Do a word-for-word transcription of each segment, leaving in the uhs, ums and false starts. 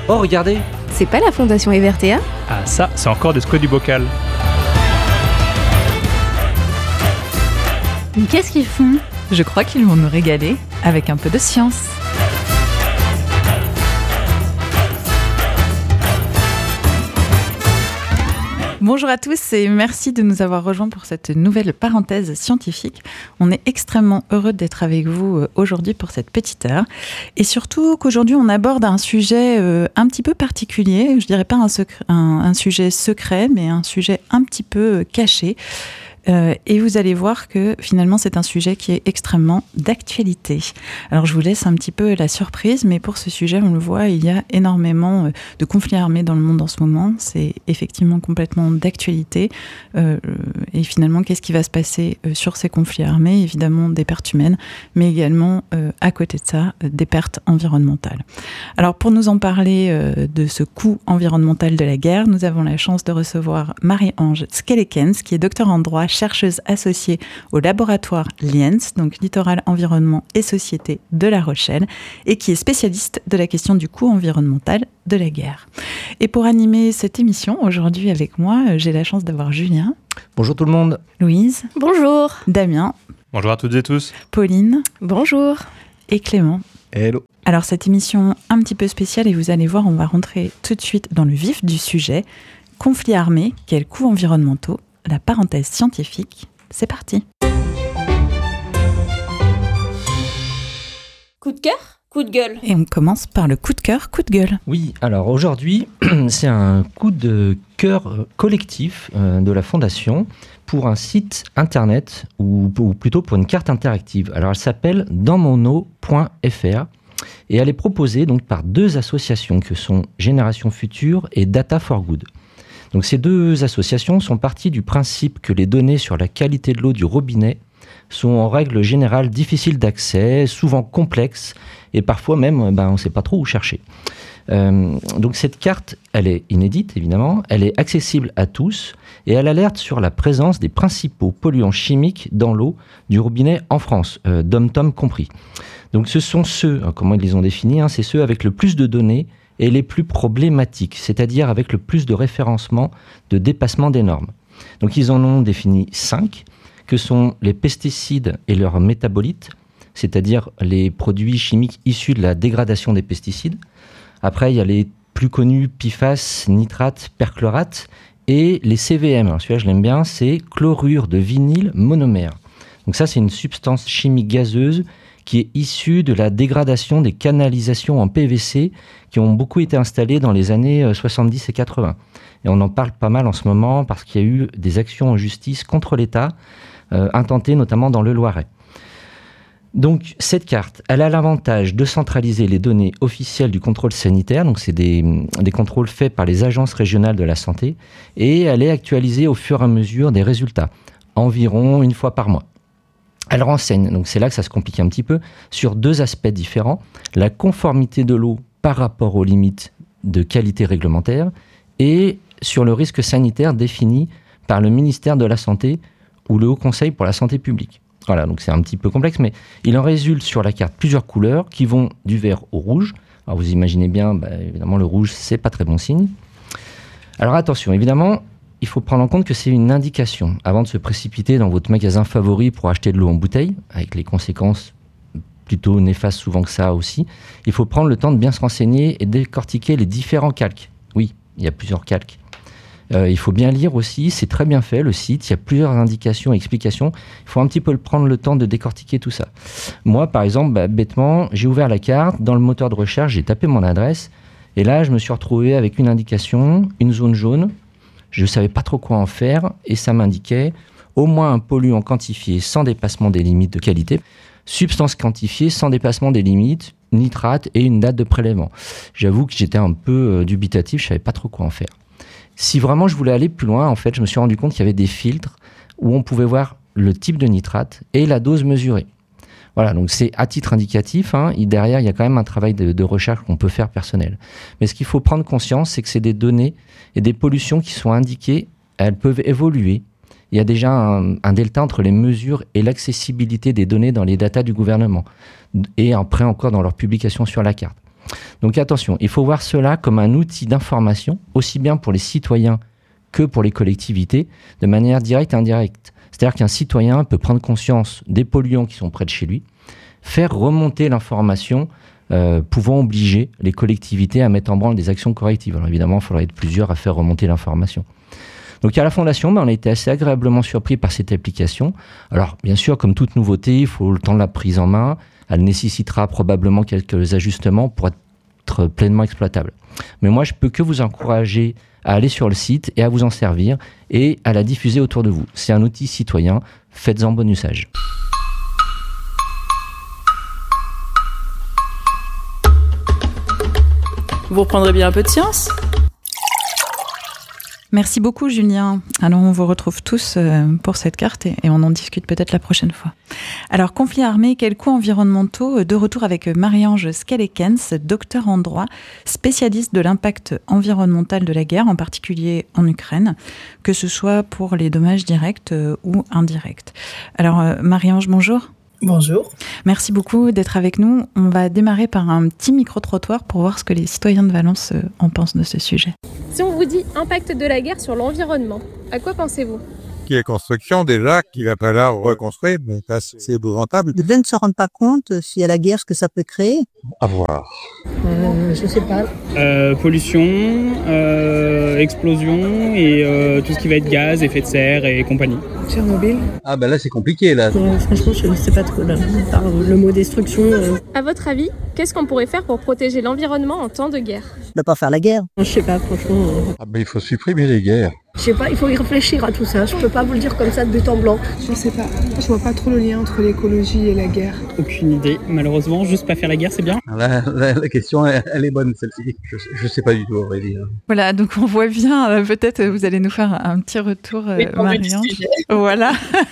Oh, regardez! C'est pas la Fondation Evertea ? Ah ça, c'est encore des squats du bocal. Mais qu'est-ce qu'ils font ? Je crois qu'ils vont nous régaler avec un peu de science. Bonjour à tous et merci de nous avoir rejoints pour cette nouvelle parenthèse scientifique. On est extrêmement heureux d'être avec vous aujourd'hui pour cette petite heure. Et surtout qu'aujourd'hui on aborde un sujet un petit peu particulier, je dirais pas un, secret, un, un sujet secret, mais un sujet un petit peu caché. Euh, et vous allez voir que finalement c'est un sujet qui est extrêmement d'actualité. Alors je vous laisse un petit peu la surprise, mais pour ce sujet, on le voit, il y a énormément de conflits armés dans le monde en ce moment. C'est effectivement complètement d'actualité. Euh, et finalement, qu'est-ce qui va se passer sur ces conflits armés ? Évidemment des pertes humaines, mais également euh, à côté de ça, des pertes environnementales. Alors pour nous en parler euh, de ce coût environnemental de la guerre, nous avons la chance de recevoir Marie-Ange Skellekens, qui est docteur en droit, chercheuse associée au laboratoire Liens, donc Littoral, Environnement et Société de La Rochelle, et qui est spécialiste de la question du coût environnemental de la guerre. Et pour animer cette émission, aujourd'hui avec moi, j'ai la chance d'avoir Julien. Bonjour tout le monde. Louise. Bonjour. Damien. Bonjour à toutes et tous. Pauline. Bonjour. Et Clément. Hello. Alors cette émission un petit peu spéciale, et vous allez voir, on va rentrer tout de suite dans le vif du sujet. Conflits armés, quels coûts environnementaux ? La parenthèse scientifique, c'est parti. Coup de cœur, coup de gueule. Et on commence par le coup de cœur, coup de gueule. Oui, alors aujourd'hui, c'est un coup de cœur collectif euh, de la Fondation pour un site internet, ou, ou plutôt pour une carte interactive. Alors elle s'appelle dans mon eau point f r et elle est proposée donc par deux associations que sont Génération Future et Data for Good. Donc ces deux associations sont parties du principe que les données sur la qualité de l'eau du robinet sont en règle générale difficiles d'accès, souvent complexes, et parfois même ben, on ne sait pas trop où chercher. Euh, donc cette carte, elle est inédite évidemment, elle est accessible à tous, et elle alerte sur la présence des principaux polluants chimiques dans l'eau du robinet en France, euh, dom-tom compris. Donc ce sont ceux, comment ils les ont définis, hein, c'est ceux avec le plus de données et les plus problématiques, c'est-à-dire avec le plus de référencement de dépassement des normes. Donc ils en ont défini cinq, que sont les pesticides et leurs métabolites, c'est-à-dire les produits chimiques issus de la dégradation des pesticides. Après, il y a les plus connus P F A S, nitrates, perchlorates, et les C V M. Alors celui-là, je l'aime bien, c'est chlorure de vinyle monomère. Donc ça, c'est une substance chimique gazeuse qui est issue de la dégradation des canalisations en P V C qui ont beaucoup été installées dans les années soixante-dix et quatre-vingts. Et on en parle pas mal en ce moment parce qu'il y a eu des actions en justice contre l'État, euh, intentées notamment dans le Loiret. Donc cette carte, elle a l'avantage de centraliser les données officielles du contrôle sanitaire, donc c'est des, des contrôles faits par les agences régionales de la santé, et elle est actualisée au fur et à mesure des résultats, environ une fois par mois. Elle renseigne, donc c'est là que ça se complique un petit peu, sur deux aspects différents, la conformité de l'eau par rapport aux limites de qualité réglementaire et sur le risque sanitaire défini par le ministère de la Santé ou le Haut Conseil pour la Santé publique. Voilà, donc c'est un petit peu complexe, mais il en résulte sur la carte plusieurs couleurs qui vont du vert au rouge. Alors vous imaginez bien, bah, évidemment le rouge, c'est pas très bon signe. Alors attention, évidemment, il faut prendre en compte que c'est une indication avant de se précipiter dans votre magasin favori pour acheter de l'eau en bouteille, avec les conséquences plutôt néfastes souvent que ça aussi. Il faut prendre le temps de bien se renseigner et décortiquer les différents calques. Oui, il y a plusieurs calques. Euh, il faut bien lire aussi, c'est très bien fait le site, il y a plusieurs indications et explications. Il faut un petit peu prendre le temps de décortiquer tout ça. Moi, par exemple, bah, bêtement, j'ai ouvert la carte, dans le moteur de recherche, j'ai tapé mon adresse, et là, je me suis retrouvé avec une indication, une zone jaune. Je ne savais pas trop quoi en faire et ça m'indiquait au moins un polluant quantifié sans dépassement des limites de qualité, substance quantifiée sans dépassement des limites, nitrate et une date de prélèvement. J'avoue que j'étais un peu dubitatif, je ne savais pas trop quoi en faire. Si vraiment je voulais aller plus loin, en fait, je me suis rendu compte qu'il y avait des filtres où on pouvait voir le type de nitrate et la dose mesurée. Voilà, donc c'est à titre indicatif, hein, et derrière, il y a quand même un travail de, de recherche qu'on peut faire personnel. Mais ce qu'il faut prendre conscience, c'est que c'est des données et des pollutions qui sont indiquées, elles peuvent évoluer. Il y a déjà un, un delta entre les mesures et l'accessibilité des données dans les datas du gouvernement, et après encore dans leur publication sur la carte. Donc attention, il faut voir cela comme un outil d'information, aussi bien pour les citoyens que pour les collectivités, de manière directe et indirecte. C'est-à-dire qu'un citoyen peut prendre conscience des polluants qui sont près de chez lui, faire remonter l'information, euh, pouvant obliger les collectivités à mettre en branle des actions correctives. Alors évidemment, il faudra être plusieurs à faire remonter l'information. Donc à la Fondation, ben, on a été assez agréablement surpris par cette application. Alors bien sûr, comme toute nouveauté, il faut le temps de la prise en main. Elle nécessitera probablement quelques ajustements pour être pleinement exploitable. Mais moi, je peux que vous encourager à aller sur le site et à vous en servir et à la diffuser autour de vous. C'est un outil citoyen, faites-en bon usage. Vous reprendrez bien un peu de science ? Merci beaucoup Julien. Alors on vous retrouve tous pour cette carte et on en discute peut-être la prochaine fois. Alors conflits armés, quels coûts environnementaux ? De retour avec Marie-Ange Skelekens, docteur en droit, spécialiste de l'impact environnemental de la guerre, en particulier en Ukraine, que ce soit pour les dommages directs ou indirects. Alors Marie-Ange, bonjour. Bonjour. Merci beaucoup d'être avec nous. On va démarrer par un petit micro-trottoir pour voir ce que les citoyens de Valence en pensent de ce sujet. Si on vous dit impact de la guerre sur l'environnement, à quoi pensez-vous ? Qui est construction déjà, qu'il va falloir reconstruire, mais ça c'est épouvantable. De bien ne se rendre pas compte s'il y a la guerre, ce que ça peut créer. À voir. Euh, je sais pas. Euh, pollution, euh, explosion et euh, tout ce qui va être gaz, effet de serre et compagnie. Tchernobyl. Ah ben là c'est compliqué là. Euh, franchement je ne sais pas trop là. Par le mot destruction. Euh... À votre avis, qu'est-ce qu'on pourrait faire pour protéger l'environnement en temps de guerre ? Ne pas faire la guerre. Je sais pas franchement. Euh... Ah ben il faut supprimer les guerres. Je sais pas, il faut y réfléchir à tout ça. Je peux pas vous le dire comme ça de but en blanc. Je sais pas. Je vois pas trop le lien entre l'écologie et la guerre. Aucune idée, malheureusement. Juste pas faire la guerre, c'est bien. La, la, la question, elle, elle est bonne celle-ci. Je, je sais pas du tout, à vrai dire. Voilà, donc on voit bien. Euh, peut-être vous allez nous faire un petit retour, euh, Marie-Ange. Voilà.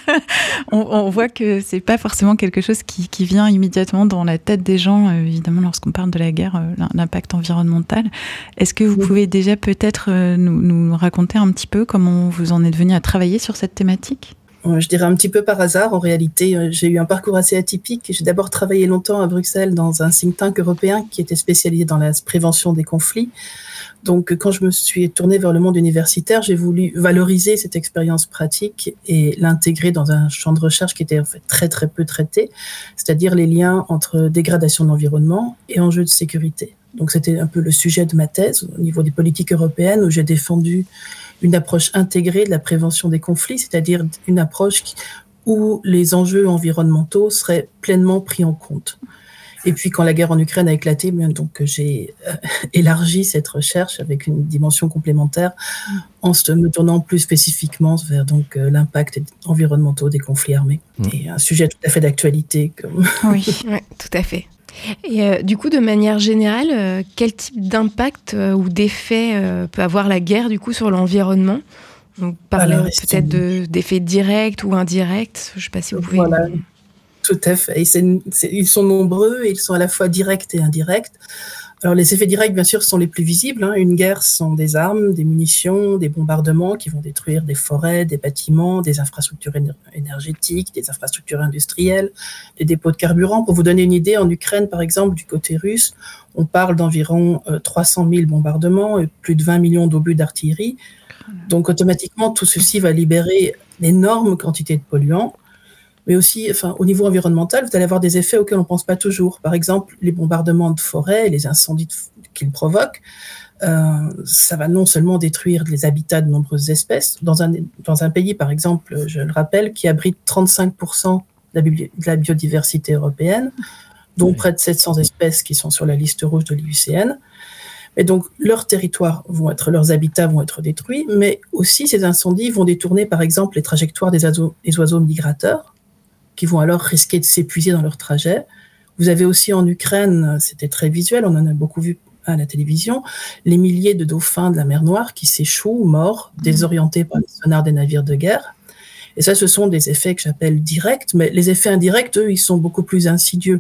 on, on voit que c'est pas forcément quelque chose qui, qui vient immédiatement dans la tête des gens, euh, évidemment, lorsqu'on parle de la guerre, euh, l'impact environnemental. Est-ce que vous oui. pouvez déjà peut-être euh, nous, nous raconter un petit peu comment vous en êtes venu à travailler sur cette thématique ? Je dirais un petit peu par hasard. En réalité, j'ai eu un parcours assez atypique. J'ai d'abord travaillé longtemps à Bruxelles dans un think tank européen qui était spécialisé dans la prévention des conflits. Donc, quand je me suis tournée vers le monde universitaire, j'ai voulu valoriser cette expérience pratique et l'intégrer dans un champ de recherche qui était en fait très très peu traité, c'est-à-dire les liens entre dégradation de l'environnement et enjeux de sécurité. Donc, c'était un peu le sujet de ma thèse au niveau des politiques européennes où j'ai défendu une approche intégrée de la prévention des conflits, c'est-à-dire une approche qui, où les enjeux environnementaux seraient pleinement pris en compte. Et puis, quand la guerre en Ukraine a éclaté, bien, donc, j'ai euh, élargi cette recherche avec une dimension complémentaire en se, me tournant plus spécifiquement vers donc, euh, l'impact environnemental des conflits armés. Mmh. Et un sujet tout à fait d'actualité. Comme... Oui, ouais, tout à fait. Et euh, du coup, de manière générale, euh, quel type d'impact euh, ou d'effet euh, peut avoir la guerre du coup sur l'environnement ? On parlait peut-être de, d'effets directs ou indirects. Je ne sais pas si vous pouvez... Voilà. Tout à fait. Et c'est, c'est, ils sont nombreux et ils sont à la fois directs et indirects. Alors, les effets directs, bien sûr, sont les plus visibles. Hein. Une guerre, ce sont des armes, des munitions, des bombardements qui vont détruire des forêts, des bâtiments, des infrastructures énergétiques, des infrastructures industrielles, des dépôts de carburant. Pour vous donner une idée, en Ukraine, par exemple, du côté russe, on parle d'environ euh, trois cent mille bombardements et plus de vingt millions d'obus d'artillerie. Donc, automatiquement, tout ceci va libérer d'énormes quantités de polluants. Mais aussi, enfin, au niveau environnemental, vous allez avoir des effets auxquels on ne pense pas toujours. Par exemple, les bombardements de forêts, les incendies de, qu'ils provoquent, euh, ça va non seulement détruire les habitats de nombreuses espèces, dans un, dans un pays, par exemple, je le rappelle, qui abrite trente-cinq pour cent de la, bi- de la biodiversité européenne, dont oui. près de sept cents espèces qui sont sur la liste rouge de l'I U C N. Et donc, leurs territoires vont être, leurs habitats vont être détruits, mais aussi ces incendies vont détourner, par exemple, les trajectoires des oiseaux, des oiseaux migrateurs, qui vont alors risquer de s'épuiser dans leur trajet. Vous avez aussi en Ukraine, c'était très visuel, on en a beaucoup vu à la télévision, les milliers de dauphins de la mer Noire qui s'échouent, morts, désorientés par les sonars des navires de guerre. Et ça, ce sont des effets que j'appelle directs, mais les effets indirects, eux, ils sont beaucoup plus insidieux.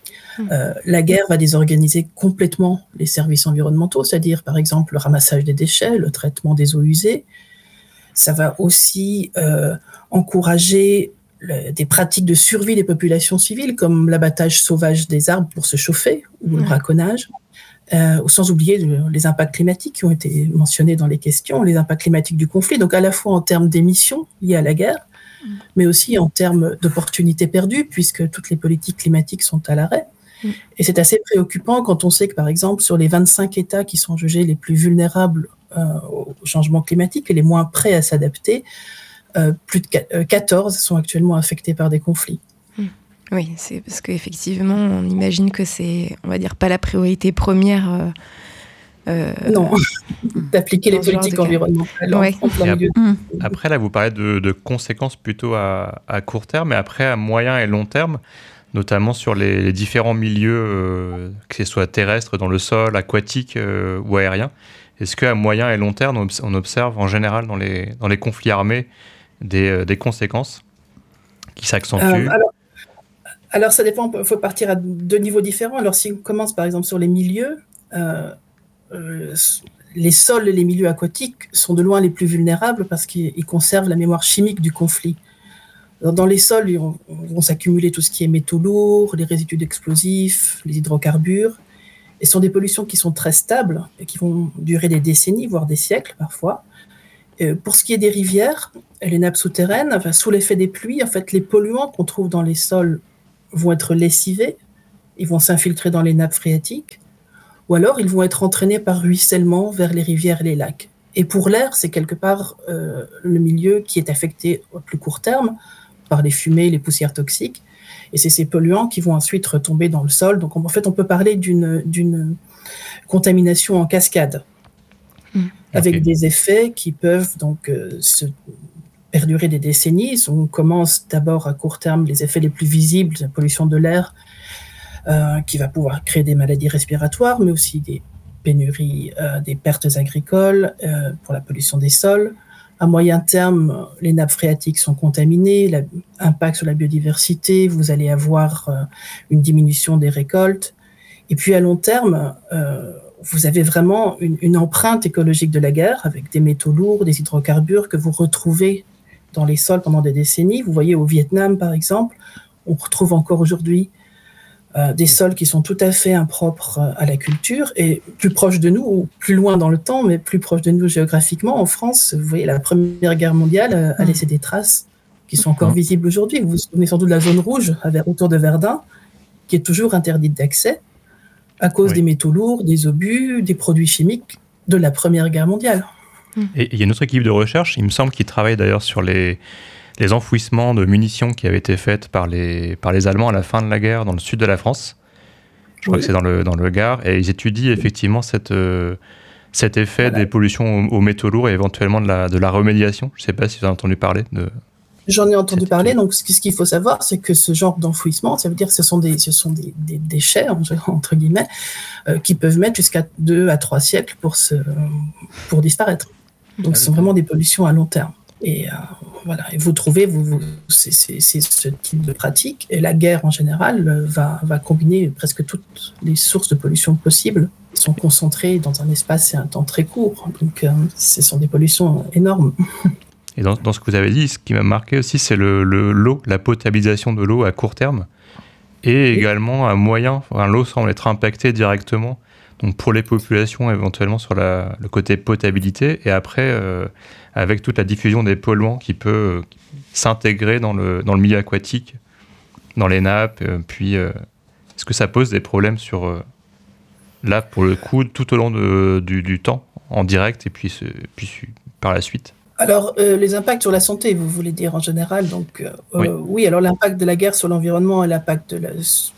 Euh, la guerre va désorganiser complètement les services environnementaux, c'est-à-dire, par exemple, le ramassage des déchets, le traitement des eaux usées. Ça va aussi euh, encourager Le, des pratiques de survie des populations civiles, comme l'abattage sauvage des arbres pour se chauffer, ou le braconnage. Euh, sans oublier les impacts climatiques qui ont été mentionnés dans les questions, les impacts climatiques du conflit, donc à la fois en termes d'émissions liées à la guerre, mmh. mais aussi en termes d'opportunités perdues, puisque toutes les politiques climatiques sont à l'arrêt. Mmh. Et c'est assez préoccupant quand on sait que, par exemple, sur les vingt-cinq États qui sont jugés les plus vulnérables euh, au changement climatique et les moins prêts à s'adapter, euh, plus de quatorze sont actuellement affectés par des conflits. Oui, c'est parce qu'effectivement, on imagine que c'est, on va dire, pas la priorité première. Euh, euh, non, d'appliquer les politiques environnementales. Ouais. En plein milieu. Après, là, vous parlez de, de conséquences plutôt à, à court terme, mais après, à moyen et long terme, notamment sur les, les différents milieux, euh, que ce soit terrestres, dans le sol, aquatique euh, ou aérien. Est-ce qu'à moyen et long terme, on observe en général dans les, dans les conflits armés des, des conséquences qui s'accentuent euh, alors... Alors, ça dépend, il faut partir à deux niveaux différents. Alors, si on commence par exemple sur les milieux, euh, euh, les sols et les milieux aquatiques sont de loin les plus vulnérables parce qu'ils conservent la mémoire chimique du conflit. Alors, dans les sols, on, on vont s'accumuler tout ce qui est métaux lourds, les résidus d'explosifs, les hydrocarbures. Et ce sont des pollutions qui sont très stables et qui vont durer des décennies, voire des siècles parfois. Et pour ce qui est des rivières et les nappes souterraines, enfin, sous l'effet des pluies, en fait, les polluants qu'on trouve dans les sols vont être lessivés, ils vont s'infiltrer dans les nappes phréatiques, ou alors ils vont être entraînés par ruissellement vers les rivières et les lacs. Et pour l'air, c'est quelque part euh, le milieu qui est affecté au plus court terme par les fumées, les poussières toxiques, et c'est ces polluants qui vont ensuite retomber dans le sol. Donc en fait, on peut parler d'une, d'une contamination en cascade, mmh. avec okay. des effets qui peuvent donc euh, se perdurer des décennies. On commence d'abord à court terme les effets les plus visibles, la pollution de l'air, euh, qui va pouvoir créer des maladies respiratoires, mais aussi des pénuries, euh, des pertes agricoles euh, pour la pollution des sols. À moyen terme, les nappes phréatiques sont contaminées, l'impact sur la biodiversité, vous allez avoir euh, une diminution des récoltes. Et puis à long terme, euh, vous avez vraiment une, une empreinte écologique de la guerre avec des métaux lourds, des hydrocarbures que vous retrouvez dans les sols pendant des décennies. Vous voyez au Vietnam, par exemple, on retrouve encore aujourd'hui euh, des sols qui sont tout à fait impropres à la culture et plus proches de nous, ou plus loin dans le temps, mais plus proches de nous géographiquement. En France, vous voyez, la Première Guerre mondiale euh, a laissé des traces qui sont encore visibles aujourd'hui. Vous vous souvenez sans doute de la zone rouge autour de Verdun, qui est toujours interdite d'accès à cause oui. des métaux lourds, des obus, des produits chimiques de la Première Guerre mondiale. Et il y a une autre équipe de recherche, il me semble, qui travaille d'ailleurs sur les, les enfouissements de munitions qui avaient été faites par les, par les Allemands à la fin de la guerre dans le sud de la France. Je crois oui. que c'est dans le, dans le Gard. Et ils étudient effectivement cette, euh, cet effet voilà. des pollutions aux, aux métaux lourds et éventuellement de la, de la remédiation. Je ne sais pas si vous avez entendu parler de... J'en ai entendu parler. Donc, ce qu'il faut savoir, c'est que ce genre d'enfouissement, ça veut dire que ce sont des, ce sont des, des déchets, entre guillemets, euh, qui peuvent mettre jusqu'à deux à trois siècles pour, se, pour disparaître. Donc, ce sont vraiment des pollutions à long terme. Et euh, voilà. Et vous trouvez, vous, vous, c'est, c'est, c'est ce type de pratique. Et la guerre, en général, va, va combiner presque toutes les sources de pollution possibles. Elles sont concentrées dans un espace et un temps très court. Donc, euh, ce sont des pollutions énormes. Et dans, dans ce que vous avez dit, ce qui m'a marqué aussi, c'est le, le, l'eau, la potabilisation de l'eau à court terme. Et oui. également à moyen, enfin, l'eau semble être impactée directement. Donc pour les populations, éventuellement sur la, le côté potabilité. Et après, euh, avec toute la diffusion des polluants qui peut euh, s'intégrer dans le, dans le milieu aquatique, dans les nappes. Euh, puis, euh, est-ce que ça pose des problèmes sur, euh, là, pour le coup, tout au long de, du, du temps, en direct, et puis, puis par la suite? Alors, euh, les impacts sur la santé, vous voulez dire en général. Donc, euh, oui. Euh, oui, alors l'impact de la guerre sur l'environnement et, l'impact de la,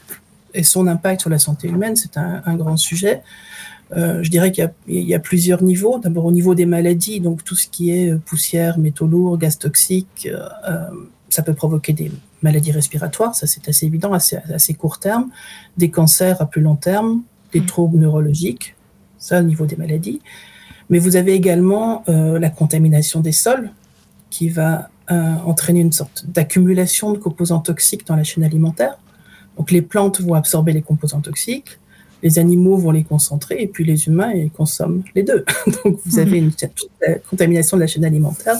et son impact sur la santé humaine, c'est un, un grand sujet. Euh, je dirais qu'il y a, il y a plusieurs niveaux. D'abord, au niveau des maladies, donc tout ce qui est poussière, métaux lourds, gaz toxiques, euh, ça peut provoquer des maladies respiratoires, ça c'est assez évident, assez, assez court terme, des cancers à plus long terme, des mmh. troubles neurologiques, ça au niveau des maladies. Mais vous avez également euh, la contamination des sols qui va euh, entraîner une sorte d'accumulation de composants toxiques dans la chaîne alimentaire. Donc les plantes vont absorber les composants toxiques, les animaux vont les concentrer et puis les humains ils consomment les deux. Donc vous avez une, une contamination de la chaîne alimentaire.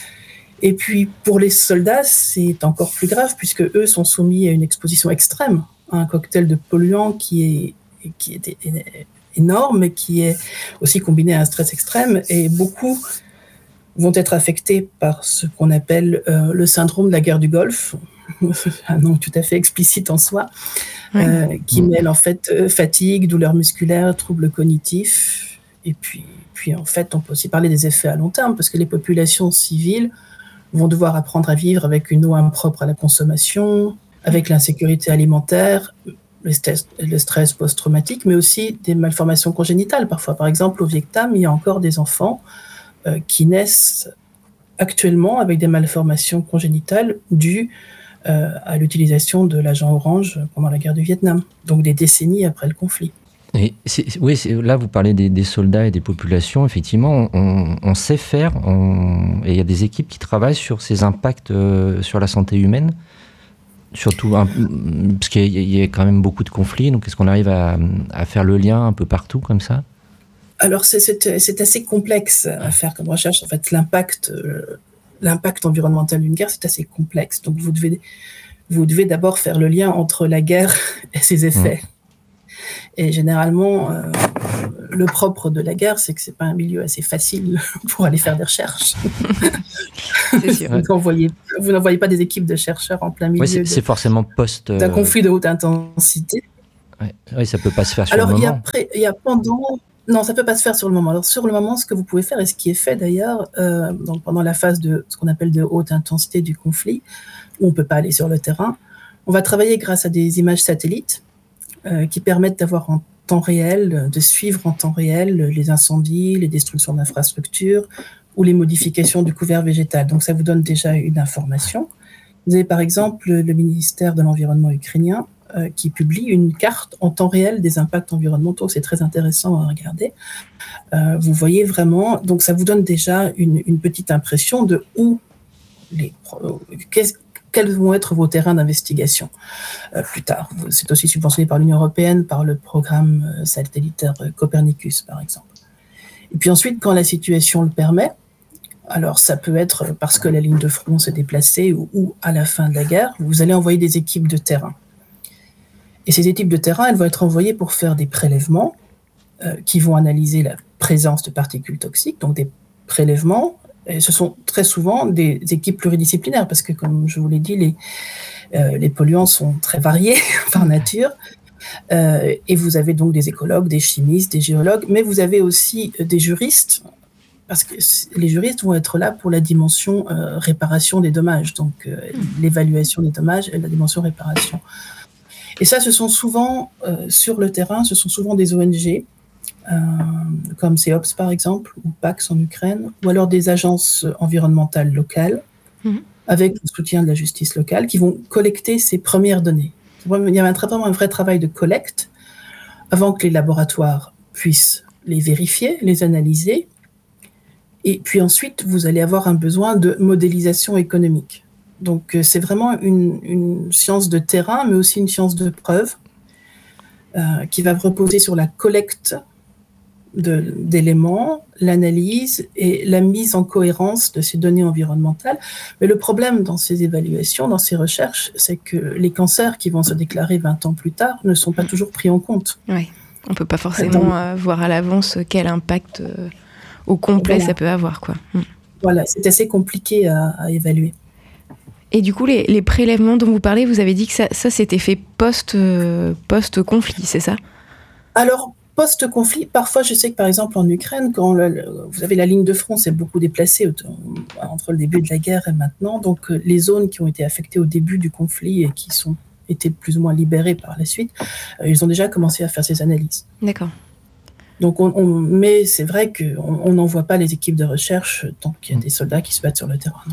Et puis pour les soldats, c'est encore plus grave puisque eux sont soumis à une exposition extrême, à un cocktail de polluants qui est, qui est énorme qui est aussi combiné à un stress extrême, et beaucoup vont être affectés par ce qu'on appelle euh, le syndrome de la guerre du Golfe, un nom tout à fait explicite en soi, ouais. euh, qui mêle en fait euh, fatigue, douleurs musculaires, troubles cognitifs, et puis, puis en fait on peut aussi parler des effets à long terme, parce que les populations civiles vont devoir apprendre à vivre avec une eau impropre à la consommation, avec l'insécurité alimentaire, le stress, le stress post-traumatique, mais aussi des malformations congénitales. Parfois, par exemple, au Vietnam, il y a encore des enfants euh, qui naissent actuellement avec des malformations congénitales dues euh, à l'utilisation de l'agent orange pendant la guerre du Vietnam, donc des décennies après le conflit. Et c'est, oui, c'est, là vous parlez des, des soldats et des populations. Effectivement, on, on sait faire, on, et il y a des équipes qui travaillent sur ces impacts euh, sur la santé humaine, surtout un, parce qu'il y a, il y a quand même beaucoup de conflits. Donc, est-ce qu'on arrive à, à faire le lien un peu partout comme ça ? Alors, c'est, c'est, c'est assez complexe à faire comme recherche. En fait, l'impact, euh, l'impact environnemental d'une guerre, c'est assez complexe. Donc, vous devez, vous devez d'abord faire le lien entre la guerre et ses effets. Mmh. Et généralement, euh, le propre de la guerre, c'est que c'est pas un milieu assez facile pour aller faire des recherches. C'est sûr. Vous n'envoyez, vous n'envoyez pas des équipes de chercheurs en plein milieu. Ouais, c'est, de, c'est forcément post. D'un conflit de haute intensité. Ouais, ouais, ça peut pas se faire sur Alors, le moment. Alors, il y a pendant. Non, ça peut pas se faire sur le moment. Alors, sur le moment, ce que vous pouvez faire, et ce qui est fait d'ailleurs, euh, donc pendant la phase de ce qu'on appelle de haute intensité du conflit, où on peut pas aller sur le terrain, on va travailler grâce à des images satellites. Euh, qui permettent d'avoir en temps réel, de suivre en temps réel les incendies, les destructions d'infrastructures ou les modifications du couvert végétal. Donc ça vous donne déjà une information. Vous avez par exemple le, le ministère de l'Environnement ukrainien euh, qui publie une carte en temps réel des impacts environnementaux. C'est très intéressant à regarder. Euh, vous voyez vraiment, donc ça vous donne déjà une, une petite impression de où les... Qu'est-ce, quels vont être vos terrains d'investigation euh, plus tard. C'est aussi subventionné par l'Union européenne, par le programme euh, satellitaire euh, Copernicus, par exemple. Et puis ensuite, quand la situation le permet, alors ça peut être parce que la ligne de front s'est déplacée ou, ou à la fin de la guerre, vous allez envoyer des équipes de terrain. Et ces équipes de terrain, elles vont être envoyées pour faire des prélèvements euh, qui vont analyser la présence de particules toxiques, donc des prélèvements. Et ce sont très souvent des équipes pluridisciplinaires parce que, comme je vous l'ai dit, les, euh, les polluants sont très variés par nature. Euh, et vous avez donc des écologues, des chimistes, des géologues, mais vous avez aussi des juristes parce que les juristes vont être là pour la dimension euh, réparation des dommages, donc euh, l'évaluation des dommages et la dimension réparation. Et ça, ce sont souvent, euh, sur le terrain, ce sont souvent des O N G, Euh, comme C E O P S par exemple, ou PAX en Ukraine, ou alors des agences environnementales locales, mmh. avec le soutien de la justice locale, qui vont collecter ces premières données. Il y a vraiment un vrai travail de collecte avant que les laboratoires puissent les vérifier, les analyser, et puis ensuite, vous allez avoir un besoin de modélisation économique. Donc c'est vraiment une, une science de terrain, mais aussi une science de preuve, euh, qui va reposer sur la collecte De, d'éléments, l'analyse et la mise en cohérence de ces données environnementales. Mais le problème dans ces évaluations, dans ces recherches, c'est que les cancers qui vont se déclarer vingt ans plus tard ne sont pas toujours pris en compte. Oui, on ne peut pas forcément Donc, euh, voir à l'avance quel impact euh, au complet voilà. ça peut avoir, quoi. Mm. Voilà, c'est assez compliqué à, à évaluer. Et du coup, les, les prélèvements dont vous parlez, vous avez dit que ça, ça c'était fait post, euh, post-conflit, c'est ça ? Alors, post-conflit, parfois, je sais que par exemple en Ukraine, quand le, le, vous avez la ligne de front, s'est beaucoup déplacée autour, entre le début de la guerre et maintenant. Donc, euh, les zones qui ont été affectées au début du conflit et qui sont été plus ou moins libérées par la suite, euh, ils ont déjà commencé à faire ces analyses. D'accord. Donc, on, on, mais c'est vrai qu'on n'envoie pas les équipes de recherche tant qu'il y a des soldats qui se battent sur le terrain.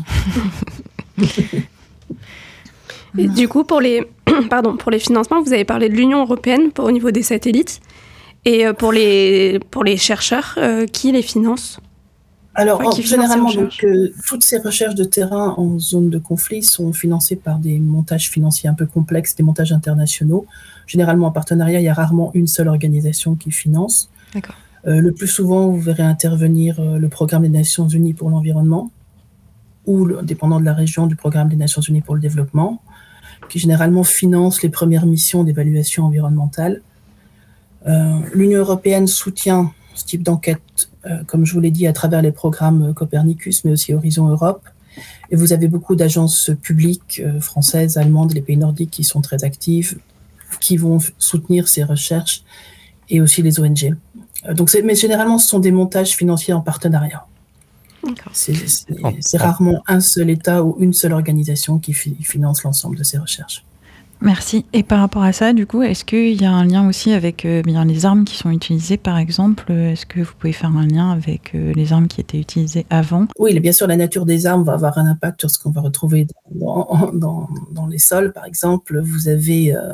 Et du coup, pour les, pardon, pour les financements, vous avez parlé de l'Union européenne pour, au niveau des satellites. Et pour les, pour les chercheurs, euh, qui les finance ? Alors, enfin, généralement, donc, euh, toutes ces recherches de terrain en zone de conflit sont financées par des montages financiers un peu complexes, des montages internationaux. Généralement, en partenariat, il y a rarement une seule organisation qui finance. D'accord. Euh, le plus souvent, vous verrez intervenir euh, le Programme des Nations Unies pour l'environnement ou, le, dépendant de la région, du Programme des Nations Unies pour le développement, qui généralement finance les premières missions d'évaluation environnementale. Euh, L'Union européenne soutient ce type d'enquête, euh, comme je vous l'ai dit, à travers les programmes Copernicus, mais aussi Horizon Europe. Et vous avez beaucoup d'agences publiques euh, françaises, allemandes, les pays nordiques qui sont très actives, qui vont f- soutenir ces recherches, et aussi les O N G. Euh, donc c'est, mais généralement, ce sont des montages financiers en partenariat. C'est, c'est, c'est rarement un seul État ou une seule organisation qui fi- finance l'ensemble de ces recherches. Merci. Et par rapport à ça, du coup, est-ce qu'il y a un lien aussi avec euh, bien les armes qui sont utilisées, par exemple? Est-ce que vous pouvez faire un lien avec euh, les armes qui étaient utilisées avant? Oui, bien sûr, la nature des armes va avoir un impact sur ce qu'on va retrouver dans, dans, dans les sols. Par exemple, vous avez euh,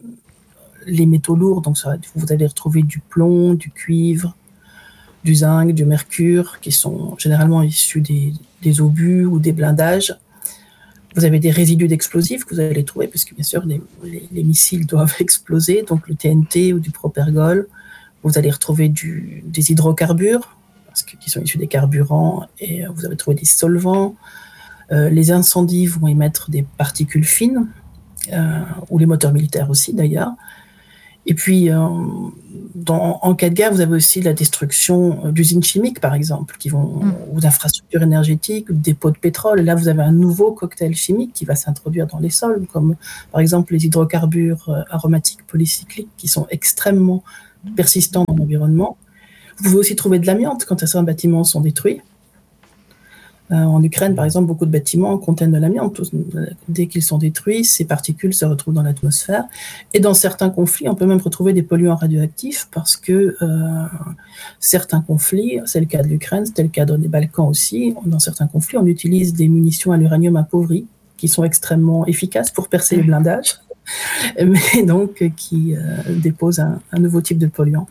les métaux lourds, donc ça, vous allez retrouver du plomb, du cuivre, du zinc, du mercure, qui sont généralement issus des, des obus ou des blindages. Vous avez des résidus d'explosifs que vous allez trouver, parce que bien sûr, les, les, les missiles doivent exploser, donc le T N T ou du propergol. Vous allez retrouver du, des hydrocarbures, parce que, qui sont issus des carburants, et vous allez trouver des solvants. Euh, les incendies vont émettre des particules fines, euh, ou les moteurs militaires aussi d'ailleurs. Et puis, euh, dans, en cas de guerre, vous avez aussi la destruction d'usines chimiques, par exemple, qui vont, mmh. ou d'infrastructures énergétiques, ou de dépôts de pétrole. Et là, vous avez un nouveau cocktail chimique qui va s'introduire dans les sols, comme par exemple les hydrocarbures aromatiques polycycliques, qui sont extrêmement persistants dans l'environnement. Vous pouvez aussi trouver de l'amiante quand certains bâtiments sont détruits. Euh, en Ukraine, par exemple, beaucoup de bâtiments contiennent de l'amiante. Dès qu'ils sont détruits, ces particules se retrouvent dans l'atmosphère. Et dans certains conflits, on peut même retrouver des polluants radioactifs parce que euh, certains conflits, c'est le cas de l'Ukraine, c'était le cas dans les Balkans aussi, dans certains conflits, on utilise des munitions à l'uranium appauvri qui sont extrêmement efficaces pour percer les blindages, mais donc qui euh, déposent un, un nouveau type de polluant.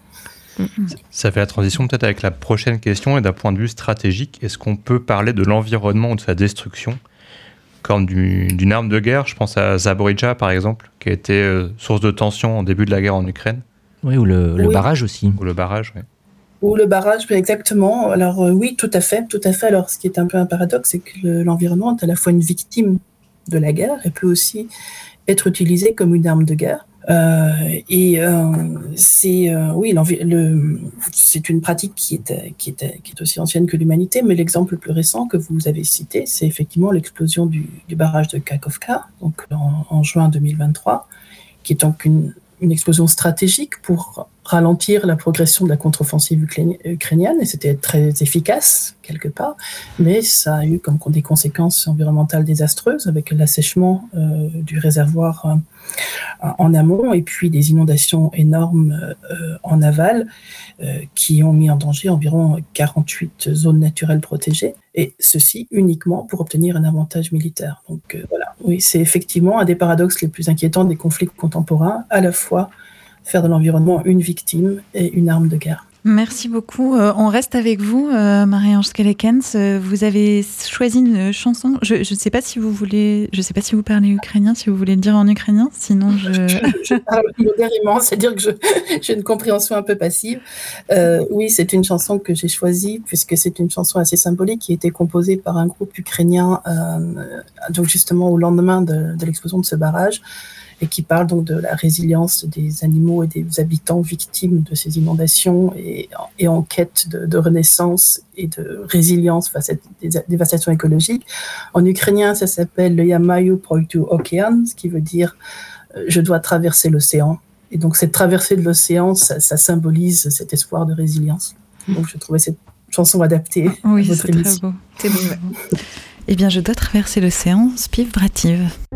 Ça fait la transition peut-être avec la prochaine question, et d'un point de vue stratégique, est-ce qu'on peut parler de l'environnement ou de sa destruction comme du, d'une arme de guerre? Je pense à Zaporijia par exemple, qui a été euh, source de tension en début de la guerre en Ukraine. Oui, ou le, le oui. barrage aussi. Ou le barrage, oui. Ou le barrage, exactement. Alors euh, oui, tout à fait, tout à fait. Alors ce qui est un peu un paradoxe, c'est que le, l'environnement est à la fois une victime de la guerre et peut aussi être utilisé comme une arme de guerre. Euh, et euh, c'est euh, oui, le, c'est une pratique qui est qui est qui est aussi ancienne que l'humanité. Mais l'exemple le plus récent que vous avez cité, c'est effectivement l'explosion du, du barrage de Kakhovka, donc en, en juin deux mille vingt-trois, qui est donc une une explosion stratégique pour ralentir la progression de la contre-offensive ukrainienne, et c'était très efficace quelque part, mais ça a eu comme des conséquences environnementales désastreuses avec l'assèchement euh, du réservoir euh, en amont et puis des inondations énormes euh, en aval euh, qui ont mis en danger environ quarante-huit zones naturelles protégées, et ceci uniquement pour obtenir un avantage militaire. Donc euh, voilà, oui, c'est effectivement un des paradoxes les plus inquiétants des conflits contemporains, à la fois faire de l'environnement une victime et une arme de guerre. Merci beaucoup. Euh, on reste avec vous, euh, Marie-Ange Skellekens. Euh, vous avez choisi une chanson. Je ne sais pas si vous voulez. Je sais pas si vous parlez ukrainien, si vous voulez le dire en ukrainien. Sinon, je. je, je parle modérément, c'est-à-dire que je, j'ai une compréhension un peu passive. Euh, oui, c'est une chanson que j'ai choisie puisque c'est une chanson assez symbolique qui a été composée par un groupe ukrainien, euh, donc justement au lendemain de, de l'explosion de ce barrage, et qui parle donc de la résilience des animaux et des habitants victimes de ces inondations et, et en quête de, de renaissance et de résilience face à des dévastations écologiques. En ukrainien, ça s'appelle le Yamayu Proitu Okean, ce qui veut dire euh, je dois traverser l'océan. Et donc cette traversée de l'océan, ça, ça symbolise cet espoir de résilience. Donc je trouvais cette chanson adaptée oui, à votre c'est émission. Très beau. C'est beau. Eh bien, je dois traverser l'océan, Spiv Brativ.